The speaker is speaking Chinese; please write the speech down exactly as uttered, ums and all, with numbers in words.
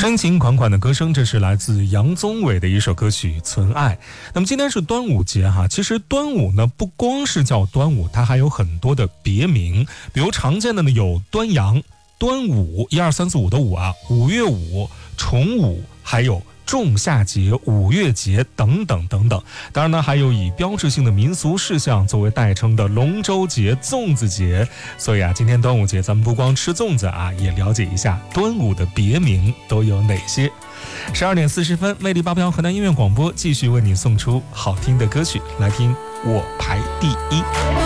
深情款款的歌声，这是来自杨宗纬的一首歌曲《存爱》。那么今天是端午节哈，其实端午呢不光是叫端午，它还有很多的别名，比如常见的呢有端阳、端午，一二三四五的五啊，五月五、重午，还有仲夏节、五月节等等等等。当然呢，还有以标志性的民俗事项作为代称的龙舟节、粽子节。所以啊，今天端午节咱们不光吃粽子啊，也了解一下端午的别名都有哪些。十二点四十分，魅力八飘河南音乐广播继续为你送出好听的歌曲，来听我排第一。